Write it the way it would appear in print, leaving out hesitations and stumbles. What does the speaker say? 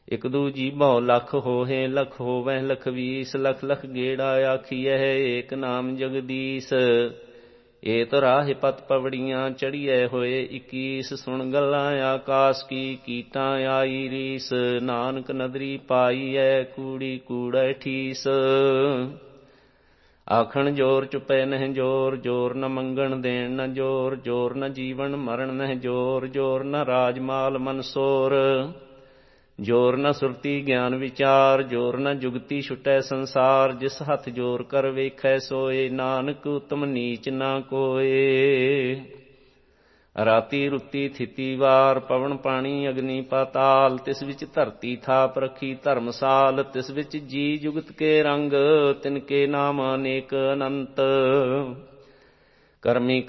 ਇਕ ਦੂ ਜੀਭਉ ਲਖ ਹੋਹੇ ਲਖ ਹੋਵੈ ਲਖ ਵੀਸ ਲਖ ਲਖ ਗੇੜਾ ਆਖੀਐ ਏਕ ਨਾਮ ਜਗਦੀਸ਼। ਏਤ ਰਾਹਿ ਪਤ ਪਵੜੀਆਂ ਚੜੀਐ ਹੋਏ 21 ਸੁਣ ਗੱਲਾਂ ਆਕਾਸ ਕੀ ਕੀਟਾਂ ਆਈ ਰੀਸ। ਨਾਨਕ ਨਦਰੀ ਪਾਈਐ ਕੂੜੀ ਕੂੜੈ ਠੀਸ। ਆਖਣ ਜੋਰ ਚੁਪੈ ਨਹਿ ਜੋਰ ਜੋਰ ਨ ਮੰਗਣ ਦੇਣ ਨ ਜੋਰ ਜੋਰ ਨ ਜੀਵਨ ਮਰਨ ਨਹਿ ਜੋਰ ਜੋਰ ਨ ਰਾਜ ਮਾਲ ਮਨਸੋਰ। ਜੋਰ ਨ ਸੁਰਤੀ ਗਿਆਨ ਵਿਚਾਰ ਜੋਰ ਨ ਜੁਗਤੀ ਛੁਟੈ ਸੰਸਾਰ। ਜਿਸ ਹੱਥ ਜੋਰ ਕਰ ਵੇਖੈ ਸੋਏ ਨਾਨਕ ਉਤਮ ਨੀਚ ਨਾ ਕੋਏ। ਰਾਤੀ ਰੁੱਤੀ ਥਿਤੀ ਵਾਰ ਪਵਨ ਪਾਣੀ ਅਗਨੀ ਪਾਤਾਲ। ਤਿਸ ਵਿੱਚ ਧਰਤੀ ਥਾਪ ਰੱਖੀ ਧਰਮਸਾਲ। ਤਿਸ ਵਿੱਚ ਜੀ ਜੁਗਤ ਕੇ ਰੰਗ ਤਿਨਕੇ ਨਾਮ ਅਨੇਕ ਅਨੰਤ। ਕਰਮੀ